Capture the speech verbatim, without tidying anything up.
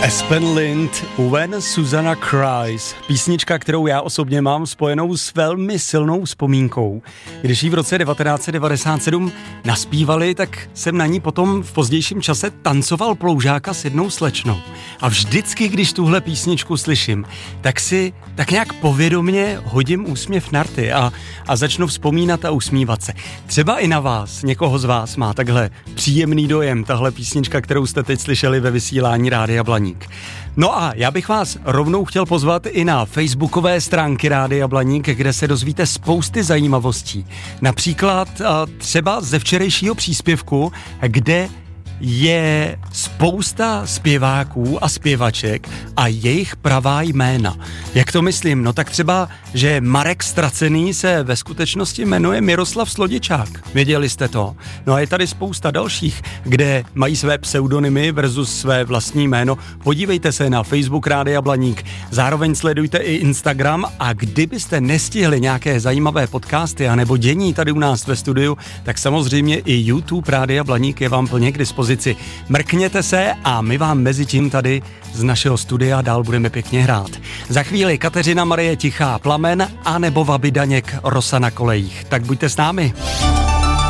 Aspen Lind, When Susanna Cries, písnička, kterou já osobně mám spojenou s velmi silnou vzpomínkou. Když ji v roce devatenáct set devadesát sedm naspívali, tak jsem na ní potom v pozdějším čase tancoval ploužáka s jednou slečnou. A vždycky, když tuhle písničku slyším, tak si tak nějak povědomě hodím úsměv na rty a, a začnu vzpomínat a usmívat se. Třeba i na vás, někoho z vás má takhle příjemný dojem tahle písnička, kterou jste teď slyšeli ve vysílání Rádia Blaník. No a já bych vás rovnou chtěl pozvat i na facebookové stránky Rádia Blaník, kde se dozvíte spousty zajímavostí. Například třeba ze včerejšího příspěvku, kde je spousta zpěváků a zpěvaček a jejich pravá jména. Jak to myslím? No tak třeba, že Marek Ztracený se ve skutečnosti jmenuje Miroslav Slodičák. Věděli jste to? No a je tady spousta dalších, kde mají své pseudonymy versus své vlastní jméno. Podívejte se na Facebook Rádia Blaník. Zároveň sledujte i Instagram a kdybyste nestihli nějaké zajímavé podcasty anebo dění tady u nás ve studiu, tak samozřejmě i YouTube Rádia Blaník je vám plně k dispozici. Mrkněte se a my vám mezi tím tady z našeho studia dál budeme pěkně hrát. Za chvíli Kateřina Marie Tichá Plamen a nebo Vaby Daněk Rosa na kolejích. Tak buďte s námi.